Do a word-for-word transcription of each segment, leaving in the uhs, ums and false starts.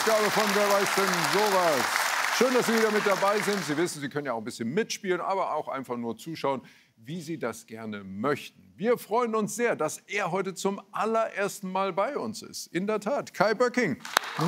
Ausgabe von Wer weiß denn sowas. Schön, dass Sie wieder mit dabei sind. Sie wissen, Sie können ja auch ein bisschen mitspielen, aber auch einfach nur zuschauen, wie Sie das gerne möchten. Wir freuen uns sehr, dass er heute zum allerersten Mal bei uns ist. In der Tat, Kai Böcking. Hm?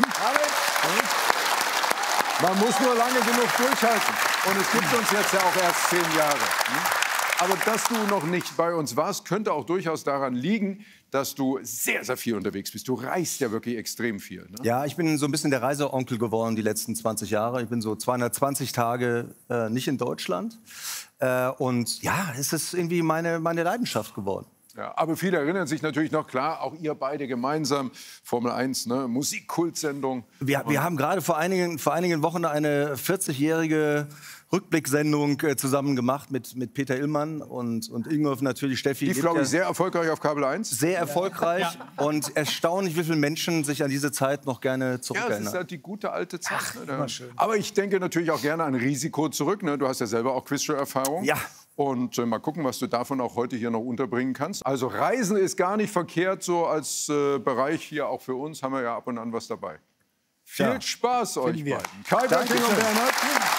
Man muss nur lange genug durchhalten. Und es gibt uns jetzt ja auch erst zehn Jahre. Hm? Aber dass du noch nicht bei uns warst, könnte auch durchaus daran liegen, dass du sehr, sehr viel unterwegs bist. Du reist ja wirklich extrem viel. Ne? Ja, ich bin so ein bisschen der Reiseonkel geworden die letzten zwanzig Jahre. Ich bin so zweihundertzwanzig Tage äh, nicht in Deutschland. Äh, und ja, es ist irgendwie meine, meine Leidenschaft geworden. Ja, aber viele erinnern sich natürlich noch, klar, auch ihr beide gemeinsam, Formel eins, ne, Musikkultsendung. Wir, wir haben gerade vor einigen, vor einigen Wochen eine vierzigjährige Rückblicksendung äh, zusammen gemacht mit, mit Peter Illmann und, und Ingolf natürlich, Steffi. Die, glaube ich, sehr erfolgreich auf Kabel eins. Sehr erfolgreich ja. Und erstaunlich, wie viele Menschen sich an diese Zeit noch gerne zurückerinnern. Ja, das ist halt die gute alte Zeit. Ach, ne? Aber ich denke natürlich auch gerne an Risiko zurück. Ne? Du hast ja selber auch Quizshow-Erfahrung. Ja. Und äh, mal gucken, was du davon auch heute hier noch unterbringen kannst. Also Reisen ist gar nicht verkehrt, so als äh, Bereich hier auch für uns, haben wir ja ab und an was dabei. Viel ja. Spaß euch beiden. Kai Böcking und Bernhard.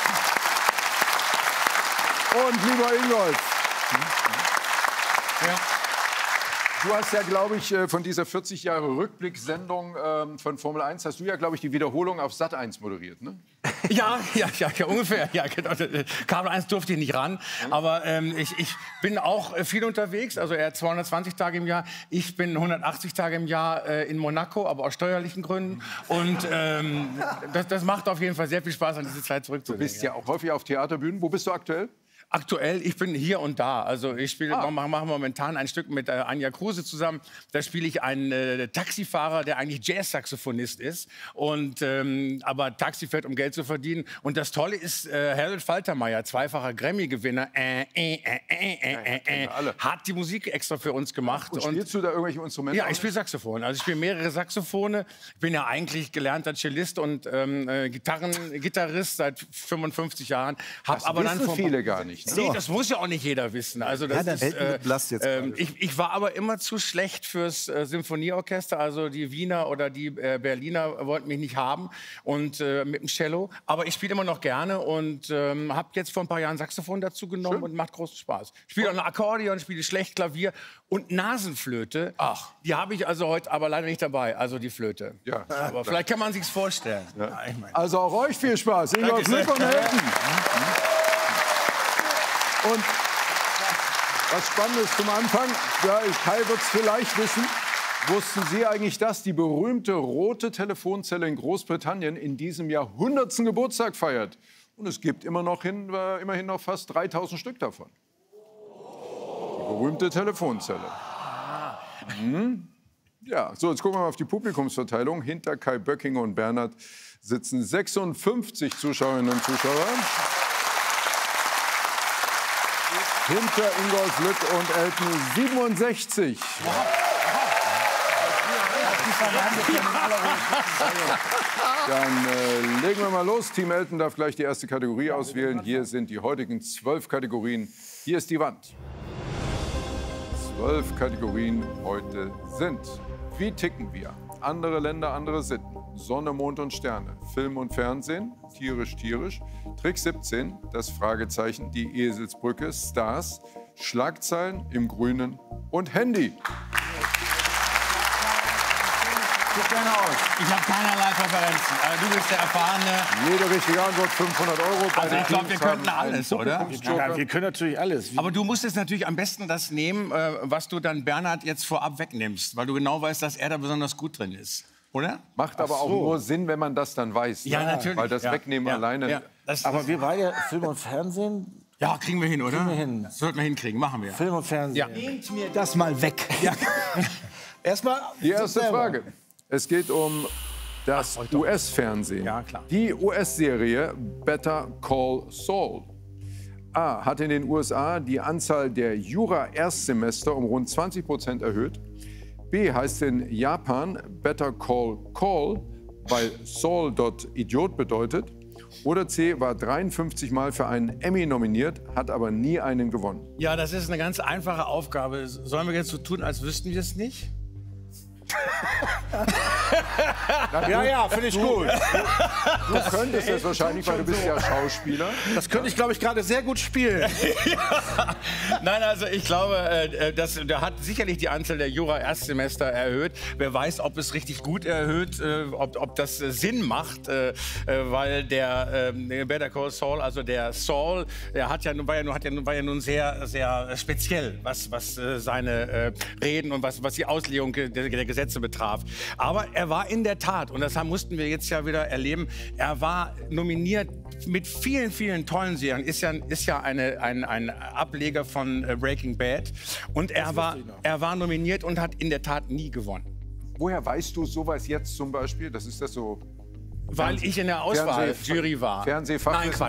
Und lieber Ingolf. Ja. Du hast ja, glaube ich, von dieser vierzig Jahre Rückblick-Sendung ähm, von Formel eins, hast du ja, glaube ich, die Wiederholung auf Sat eins moderiert, ne? Ja, ja, ja, ja, ungefähr. Ja, genau. Kabel eins durfte ich nicht ran. Aber ähm, ich, ich bin auch viel unterwegs. Also er hat zweihundertzwanzig Tage im Jahr. Ich bin hundertachtzig Tage im Jahr äh, in Monaco, aber aus steuerlichen Gründen. Und ähm, das, das macht auf jeden Fall sehr viel Spaß, an diese Zeit zurückzudenken. Du bist ja auch häufig auf Theaterbühnen. Wo bist du aktuell? Aktuell, ich bin hier und da. Also ich spiele, ah. mache momentan ein Stück mit äh, Anja Kruse zusammen. Da spiele ich einen äh, Taxifahrer, der eigentlich Jazz-Saxophonist ist. Und, ähm, aber Taxi fährt, um Geld zu verdienen. Und das Tolle ist, äh, Harold Faltermeyer, zweifacher Grammy-Gewinner, äh, äh, äh, äh, äh, äh, hat die Musik extra für uns gemacht. Und spielst du da irgendwelche Instrumente? Ja, ich spiele Saxophon. Also ich spiele mehrere Saxophone. Ich bin ja eigentlich gelernter Cellist und ähm, äh, Gitarren, Gitarrist seit fünfundfünfzig Jahren. Hab das aber wissen dann viele gar nicht. So. Nee, das muss ja auch nicht jeder wissen. Also das ja, ist, äh, jetzt äh, ich, ich war aber immer zu schlecht fürs äh, Symphonieorchester. Also die Wiener oder die äh, Berliner wollten mich nicht haben und äh, mit dem Cello. Aber ich spiele immer noch gerne und ähm, habe jetzt vor ein paar Jahren Saxophon dazu genommen. Schön. Und macht großen Spaß. Ich spiele auch ein Akkordeon, spiele schlecht Klavier und Nasenflöte. Ach, die habe ich also heute aber leider nicht dabei. Also die Flöte. Ja. Aber vielleicht kann man sich's vorstellen. Ja. Ja, ich mein. Also auch euch viel Spaß. Ingolf Glück und Helden. Und was Spannendes zum Anfang, ja, Kai wird es vielleicht wissen, wussten Sie eigentlich, dass die berühmte rote Telefonzelle in Großbritannien in diesem Jahr hundertsten Geburtstag feiert? Und es gibt immer noch hin, äh, immerhin noch fast dreitausend Stück davon. Die berühmte Telefonzelle. Mhm. Ja, so, jetzt gucken wir mal auf die Publikumsverteilung. Hinter Kai Böcking und Bernhard sitzen sechsundfünfzig Zuschauerinnen und Zuschauer. Hinter Ingolf Lück und Elton siebenundsechzig. Dann äh, legen wir mal los. Team Elton darf gleich die erste Kategorie auswählen. Hier sind die heutigen zwölf Kategorien. Hier ist die Wand. Zwölf Kategorien heute sind: Wie ticken wir? Andere Länder, andere Sitten. Sonne, Mond und Sterne. Film und Fernsehen. Tierisch, tierisch. Trick siebzehn. Das Fragezeichen. Die Eselsbrücke. Stars. Schlagzeilen im Grünen. Und Handy. Sieht gerne aus. Ich habe keinerlei Präferenzen. Also du bist der Erfahrene. Jede richtige Antwort fünfhundert Euro. Bei also ich glaube, wir könnten alles, oder? Ja, wir können natürlich alles. Aber du musst jetzt natürlich am besten das nehmen, was du dann Bernhard jetzt vorab wegnimmst. Weil du genau weißt, dass er da besonders gut drin ist. Oder? Macht aber so. auch nur Sinn, wenn man das dann weiß. Ja, ne? natürlich. Weil das ja. Wegnehmen ja. alleine... Ja. Das aber wir beide, Film und Fernsehen... Ja, kriegen wir hin, oder? Kriegen wir hin. Das sollten wir hinkriegen, machen wir. Film und Fernsehen. Ja. Nehmt mir das mal weg. Ja. Erstmal die erste Frage. Es geht um das U S-Fernsehen. Ja, klar. Die U S-Serie Better Call Saul. A. Hat in den U S A die Anzahl der Jura-Erstsemester um rund zwanzig Prozent erhöht. B. Heißt in Japan Better Call Call, weil Saul dort Idiot bedeutet. Oder C. War dreiundfünfzig Mal für einen Emmy nominiert, hat aber nie einen gewonnen. Ja, das ist eine ganz einfache Aufgabe. Sollen wir jetzt so tun, als wüssten wir es nicht? Ja, ja, finde ich gut. Du könntest es wahrscheinlich, weil du bist ja Schauspieler. Das könnte ich, glaube ich, gerade sehr gut spielen. Ja. Nein, also ich glaube, äh, das, der hat sicherlich die Anzahl der Jura-Erstsemester erhöht. Wer weiß, ob es richtig gut erhöht, äh, ob, ob das äh, Sinn macht, äh, äh, weil der äh, Better Call Saul, also der Saul, der hat ja, war, ja, nun- hat ja, nun- war ja nun sehr, sehr speziell, was, was äh, seine äh, Reden und was, was die Auslegung der, der Gesetze betraf. Aber er war in der Tat, und das haben, mussten wir jetzt ja wieder erleben, er war nominiert mit vielen, vielen tollen Serien, ist ja, ist ja eine, ein, ein Ableger von äh, Breaking Bad. Und er war, er war nominiert und hat in der Tat nie gewonnen. Woher weißt du sowas jetzt zum Beispiel? Das ist das so Weil ich in der Fernseh- Auswahljury war. Fernsehfachwissen? Nein, Quatsch.